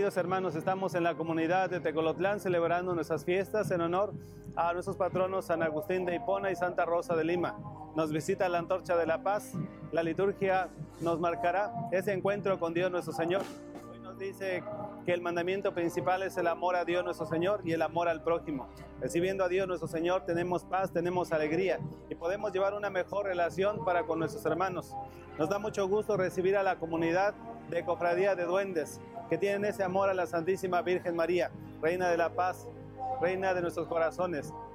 Queridos hermanos, estamos en la comunidad de Tecolotlán celebrando nuestras fiestas en honor a nuestros patronos San Agustín de Hipona y Santa Rosa de Lima. Nos visita la Antorcha de la Paz. La liturgia nos marcará ese encuentro con Dios nuestro Señor. Hoy nos dice que el mandamiento principal es el amor a Dios nuestro Señor y el amor al prójimo. Recibiendo a Dios nuestro Señor tenemos paz, tenemos alegría y podemos llevar una mejor relación para con nuestros hermanos. Nos da mucho gusto recibir a la comunidad de Cofradía de Duendes, que tienen ese amor a la Santísima Virgen María, Reina de la Paz, Reina de nuestros corazones.